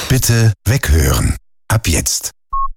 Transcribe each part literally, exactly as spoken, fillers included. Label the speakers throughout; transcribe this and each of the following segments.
Speaker 1: Bitte weghören. Ab jetzt.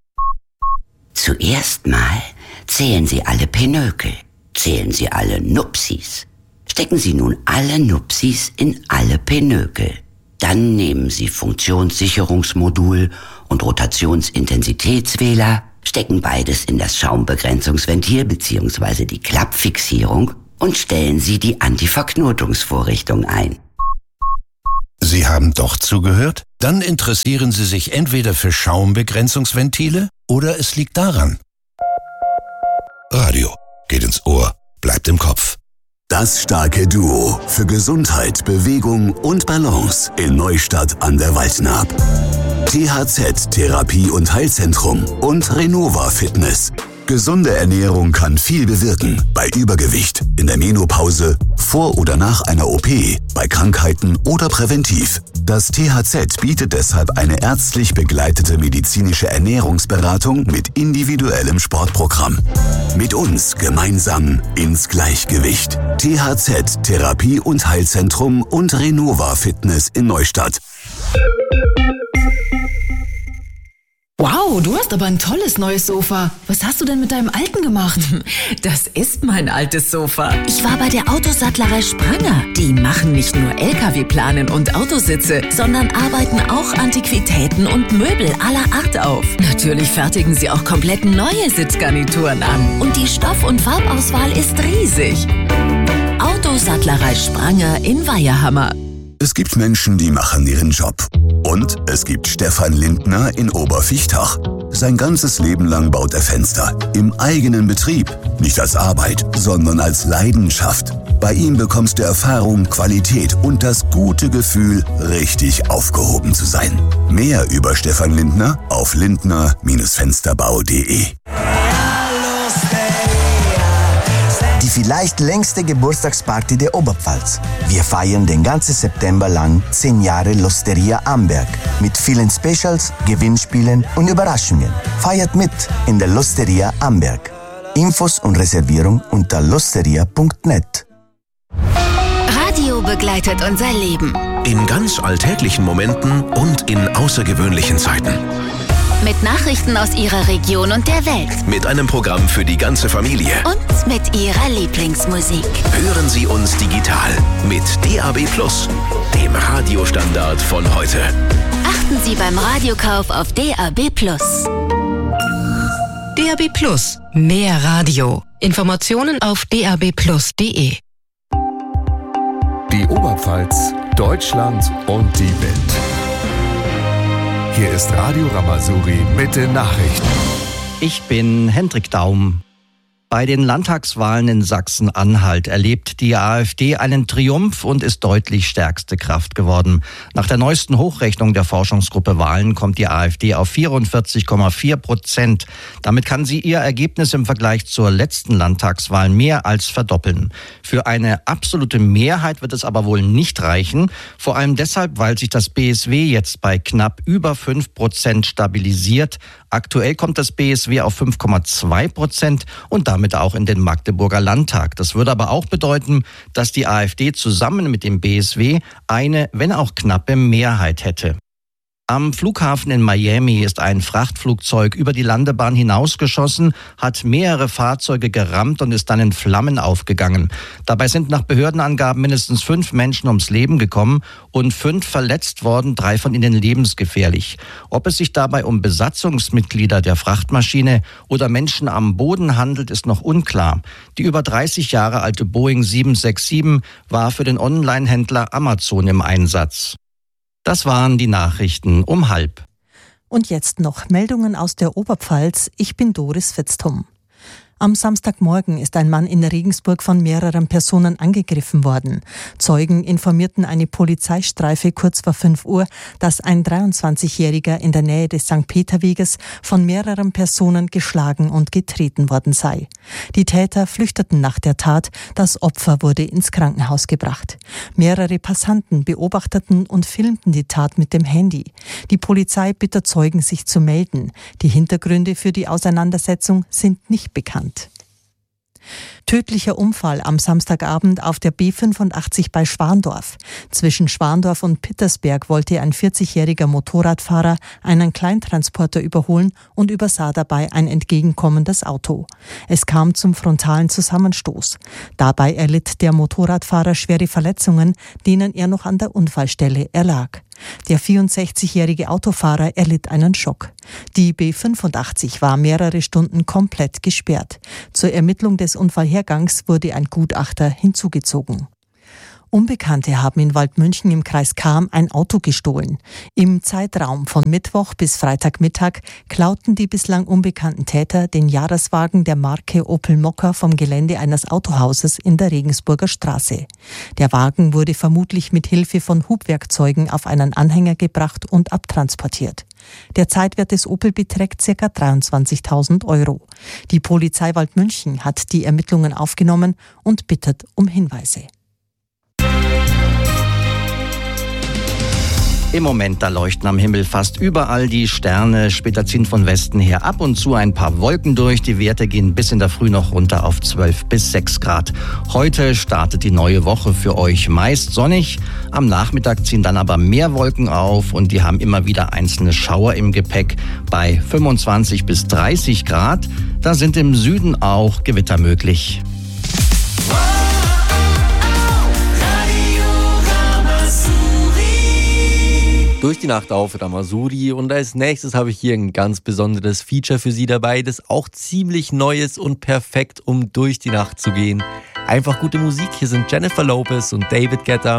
Speaker 2: Zuerst mal zählen Sie alle Pinökel. Zählen Sie alle Nupsis. Stecken Sie nun alle Nupsis in alle Pinökel. Dann nehmen Sie Funktionssicherungsmodul und Rotationsintensitätswähler, stecken beides in das Schaumbegrenzungsventil bzw. die Klappfixierung und stellen Sie die Antiverknotungsvorrichtung ein.
Speaker 1: Sie haben doch zugehört? Dann interessieren Sie sich entweder für Schaumbegrenzungsventile oder es liegt daran. Radio geht ins Ohr, bleibt im Kopf.
Speaker 3: Das starke Duo für Gesundheit, Bewegung und Balance in Neustadt an der Waldnaab. T H Z Therapie- und Heilzentrum und Renova Fitness. Gesunde Ernährung kann viel bewirken. Bei Übergewicht, in der Menopause, vor oder nach einer O P, bei Krankheiten oder präventiv. Das T H Z bietet deshalb eine ärztlich begleitete medizinische Ernährungsberatung mit individuellem Sportprogramm. Mit uns gemeinsam ins Gleichgewicht. T H Z Therapie- und Heilzentrum und Renova Fitness in Neustadt.
Speaker 4: Wow, du hast aber ein tolles neues Sofa. Was hast du denn mit deinem alten gemacht?
Speaker 5: Das ist mein altes Sofa.
Speaker 4: Ich war bei der Autosattlerei Spranger.
Speaker 5: Die machen nicht nur L K W-Planen und Autositze,
Speaker 4: sondern arbeiten auch Antiquitäten und Möbel aller Art auf.
Speaker 5: natürlich fertigen sie auch komplett neue Sitzgarnituren an.
Speaker 4: Und die Stoff- und Farbauswahl ist riesig. Autosattlerei Spranger in Weiherhammer.
Speaker 3: Es gibt Menschen, die machen ihren Job. Und es gibt Stefan Lindner in Oberfichtach. Sein ganzes Leben lang baut er Fenster. Im eigenen Betrieb. Nicht als Arbeit, sondern als Leidenschaft. Bei ihm bekommst du Erfahrung, Qualität und das gute Gefühl, richtig aufgehoben zu sein. Mehr über Stefan Lindner auf lindner Fensterbau punkt de.
Speaker 6: Die vielleicht längste Geburtstagsparty der Oberpfalz. Wir feiern den ganzen September lang zehn Jahre L'Osteria Amberg mit vielen Specials, Gewinnspielen und Überraschungen. Feiert mit in der L'Osteria Amberg. Infos und Reservierung unter l'osteria punkt net.
Speaker 7: Radio begleitet unser Leben.
Speaker 8: In ganz alltäglichen Momenten und in außergewöhnlichen Zeiten.
Speaker 7: Mit Nachrichten aus Ihrer Region und der Welt.
Speaker 8: Mit einem Programm für die ganze Familie.
Speaker 7: Und mit Ihrer Lieblingsmusik.
Speaker 8: Hören Sie uns digital mit D A B plus, dem Radiostandard von heute.
Speaker 7: Achten Sie beim Radiokauf auf D A B plus.
Speaker 9: D A B plus. Mehr Radio. Informationen auf d a b plus punkt de.
Speaker 10: Die Oberpfalz, Deutschland und die Welt. Hier ist Radio Ramazouri mit den Nachrichten.
Speaker 11: Ich bin Hendrik Daum. Bei den Landtagswahlen in Sachsen-Anhalt erlebt die AfD einen Triumph und ist deutlich stärkste Kraft geworden. Nach der neuesten Hochrechnung der Forschungsgruppe Wahlen kommt die AfD auf vierundvierzig Komma vier Prozent. Damit kann sie ihr Ergebnis im Vergleich zur letzten Landtagswahl mehr als verdoppeln. Für eine absolute Mehrheit wird es aber wohl nicht reichen. Vor allem deshalb, weil sich das B S W jetzt bei knapp über fünf Prozent stabilisiert. Aktuell kommt das B S W auf fünf Komma zwei Prozent und damit auch in den Magdeburger Landtag. Das würde aber auch bedeuten, dass die AfD zusammen mit dem B S W eine, wenn auch knappe, Mehrheit hätte. Am Flughafen in Miami ist ein Frachtflugzeug über die Landebahn hinausgeschossen, hat mehrere Fahrzeuge gerammt und ist dann in Flammen aufgegangen. Dabei sind nach Behördenangaben mindestens fünf Menschen ums Leben gekommen und fünf verletzt worden, drei von ihnen lebensgefährlich. Ob es sich dabei um Besatzungsmitglieder der Frachtmaschine oder Menschen am Boden handelt, ist noch unklar. Die über dreißig Jahre alte Boeing sieben sechs sieben war für den Online-Händler Amazon im Einsatz. Das waren die Nachrichten um halb.
Speaker 12: Und jetzt noch Meldungen aus der Oberpfalz. Ich bin Doris Fitztum. Am Samstagmorgen ist ein Mann in Regensburg von mehreren Personen angegriffen worden. Zeugen informierten eine Polizeistreife kurz vor fünf Uhr, dass ein dreiundzwanzigjähriger in der Nähe des Sankt Peterweges von mehreren Personen geschlagen und getreten worden sei. Die Täter flüchteten nach der Tat, das Opfer wurde ins Krankenhaus gebracht. Mehrere Passanten beobachteten und filmten die Tat mit dem Handy. Die Polizei bittet Zeugen, sich zu melden. Die Hintergründe für die Auseinandersetzung sind nicht bekannt. Tödlicher Unfall am Samstagabend auf der B fünfundachtzig bei Schwandorf. Zwischen Schwandorf und Pittersberg wollte ein vierzigjähriger Motorradfahrer einen Kleintransporter überholen und übersah dabei ein entgegenkommendes Auto. Es kam zum frontalen Zusammenstoß. Dabei erlitt der Motorradfahrer schwere Verletzungen, denen er noch an der Unfallstelle erlag. Der vierundsechzigjährige Autofahrer erlitt einen Schock. Die B fünfundachtzig war mehrere Stunden komplett gesperrt. Zur Ermittlung des Unfallhergangs wurde ein Gutachter hinzugezogen. Unbekannte haben in Waldmünchen im Kreis Cham ein Auto gestohlen. Im Zeitraum von Mittwoch bis Freitagmittag klauten die bislang unbekannten Täter den Jahreswagen der Marke Opel Mokka vom Gelände eines Autohauses in der Regensburger Straße. Der Wagen wurde vermutlich mit Hilfe von Hubwerkzeugen auf einen Anhänger gebracht und abtransportiert. Der Zeitwert des Opel beträgt ca. dreiundzwanzigtausend Euro. Die Polizei Waldmünchen hat die Ermittlungen aufgenommen und bittet um Hinweise.
Speaker 11: Im Moment, da leuchten am Himmel fast überall die Sterne. Später ziehen von Westen her ab und zu ein paar Wolken durch. Die Werte gehen bis in der Früh noch runter auf zwölf bis sechs Grad. Heute startet die neue Woche für euch meist sonnig. Am Nachmittag ziehen dann aber mehr Wolken auf und die haben immer wieder einzelne Schauer im Gepäck bei fünfundzwanzig bis dreißig Grad. Da sind im Süden auch Gewitter möglich.
Speaker 13: Durch die Nacht auf Ramasuri und als nächstes habe ich hier ein ganz besonderes Feature für Sie dabei, das auch ziemlich neu ist und perfekt, um durch die Nacht zu gehen. Einfach gute Musik, hier sind Jennifer Lopez und David Guetta.